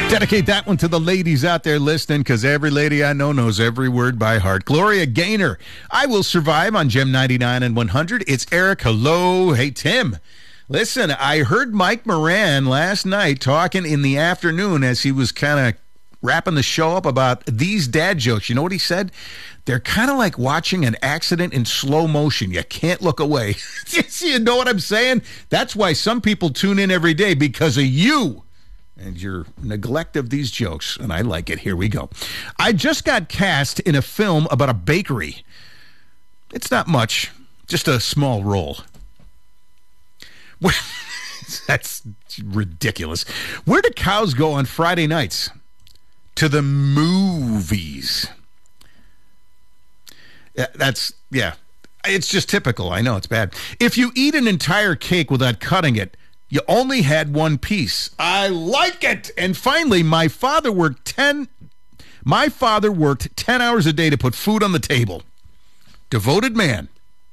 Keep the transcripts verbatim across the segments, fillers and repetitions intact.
Dedicate that one to the ladies out there listening, because every lady I know knows every word by heart. Gloria Gaynor, I Will Survive on Gem ninety-nine and one hundred. It's Eric. Hello. Hey, Tim. Listen, I heard Mike Moran last night talking in the afternoon as he was kind of wrapping the show up about these dad jokes. You know what he said? They're kind of like watching an accident in slow motion. You can't look away. You know what I'm saying? That's why some people tune in every day, because of you and your neglect of these jokes, and I like it. Here we go. I just got cast in a film about a bakery. It's not much, just a small role. That's ridiculous. Where do cows go on Friday nights? To the movies. Yeah, that's, yeah. It's just typical. I know it's bad. If you eat an entire cake without cutting it, you only had one piece. I like it. And finally, my father worked ten my father worked ten hours a day to put food on the table. Devoted man.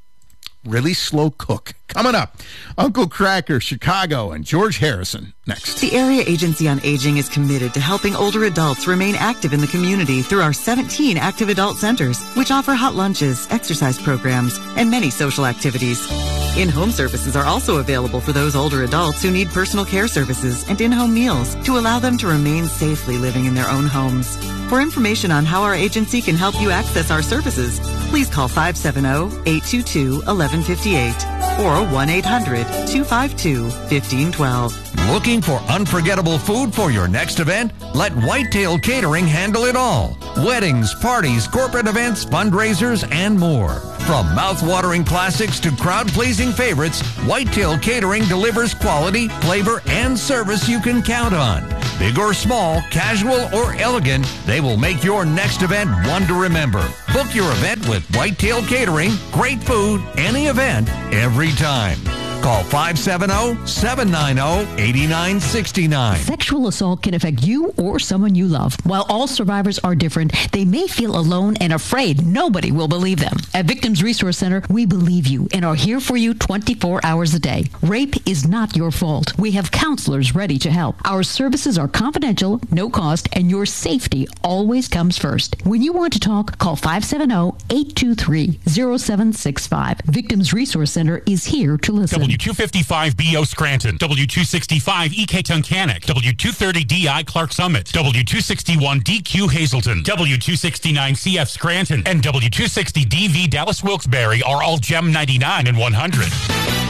Really slow cook. Coming up, Uncle Cracker, Chicago, and George Harrison next. The Area Agency on Aging is committed to helping older adults remain active in the community through our seventeen active adult centers, which offer hot lunches, exercise programs, and many social activities. In-home services are also available for those older adults who need personal care services and in-home meals to allow them to remain safely living in their own homes. For information on how our agency can help you access our services, please call five seven zero, eight two two, one one five eight or one eight hundred, two five two, one five one two. Looking for unforgettable food for your next event? Let Whitetail Catering handle it all. Weddings, parties, corporate events, fundraisers, and more. From mouth-watering classics to crowd-pleasing favorites, Whitetail Catering delivers quality, flavor, and service you can count on. Big or small, casual or elegant, they will make your next event one to remember. Book your event with Whitetail Catering. Great food, any event, every time. Call five seven zero, seven nine zero, eight nine six nine. Sexual assault can affect you or someone you love. While all survivors are different, they may feel alone and afraid nobody will believe them. At Victims Resource Center, we believe you and are here for you twenty-four hours a day. Rape is not your fault. We have counselors ready to help. Our services are confidential, no cost, and your safety always comes first. When you want to talk, call five seven zero, eight two three, zero seven six five. Victims Resource Center is here to listen. W two fifty-five B O Scranton, W two sixty-five E K Tunkhannock, W two thirty D I Clark Summit, W two sixty-one D Q Hazleton, W two sixty-nine C F Scranton, and W two sixty D V Dallas Wilkes-Barre are all Gem ninety-nine and one hundred.